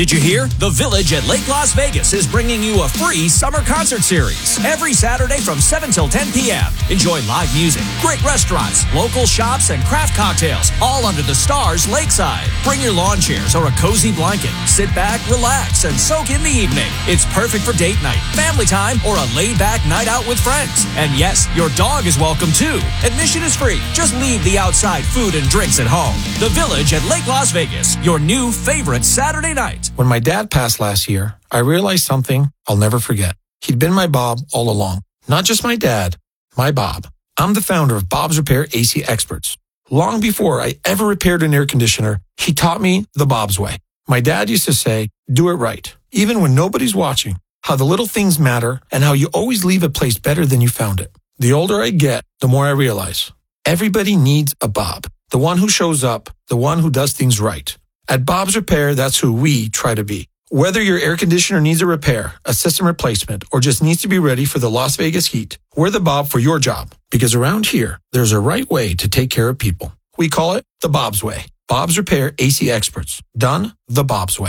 Did you hear? The Village at Lake Las Vegas is bringing you a free summer concert series every Saturday from 7 till 10 p.m. Enjoy live music, great restaurants, local shops, and craft cocktails, all under the stars lakeside. Bring your lawn chairs or a cozy blanket. Sit back, relax, and soak in the evening. It's perfect for date night, family time, or a laid-back night out with friends. And yes, your dog is welcome too. Admission is free. Just leave the outside food and drinks at home. The Village at Lake Las Vegas, your new favorite Saturday night. When my dad passed last year, I realized something I'll never forget. He'd been my Bob all along. Not just my dad, my Bob. I'm the founder of Bob's Repair AC Experts. Long before I ever repaired an air conditioner, he taught me the Bob's way. My dad used to say, do it right, even when nobody's watching, how the little things matter and how you always leave a place better than you found it. The older I get, the more I realize. Everybody needs a Bob. The one who shows up, the one who does things right. At Bob's Repair, that's who we try to be. Whether your air conditioner needs a repair, a system replacement, or just needs to be ready for the Las Vegas heat, we're the Bob for your job. Because around here, there's a right way to take care of people. We call it the Bob's way. Bob's Repair AC Experts. Done the Bob's way.